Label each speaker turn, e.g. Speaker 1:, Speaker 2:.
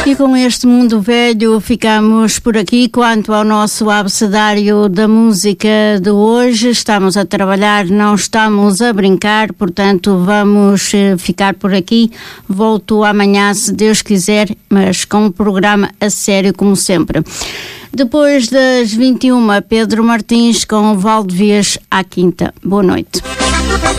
Speaker 1: E com este mundo velho ficamos por aqui. Quanto ao nosso abecedário da música de hoje, estamos a trabalhar, não estamos a brincar, portanto vamos ficar por aqui. Volto amanhã, se Deus quiser, mas com um programa a sério como sempre. Depois das 21, Pedro Martins com o Valdevias à quinta. Boa noite.